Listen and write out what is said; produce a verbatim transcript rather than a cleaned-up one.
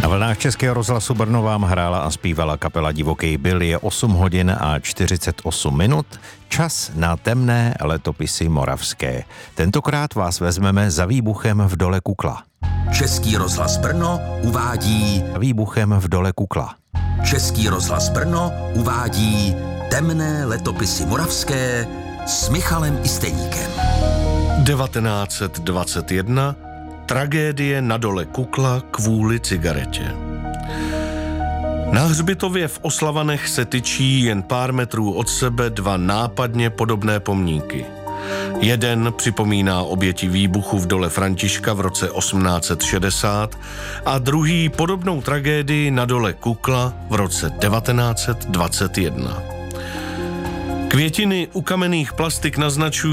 Na vlnách Českého rozhlasu Brno vám hrála a zpívala kapela Divoký Bill. Je osm hodin a čtyřicet osm minut. Čas na temné letopisy moravské. Tentokrát vás vezmeme za výbuchem v Dole Kukla. Český rozhlas Brno uvádí Výbuchem v Dole Kukla. Český rozhlas Brno uvádí temné letopisy moravské s Michalem Isteníkem. devatenáct dvacet jedna. Tragédie na Dole Kukla kvůli cigaretě. Na hřbitově v Oslavanech se tyčí jen pár metrů od sebe dva nápadně podobné pomníky. Jeden připomíná oběti výbuchu v Dole Františka v roce osmnáct set šedesát a druhý podobnou tragédii na Dole Kukla v roce devatenáct dvacet jedna. Květiny u kamenných plastik naznačují,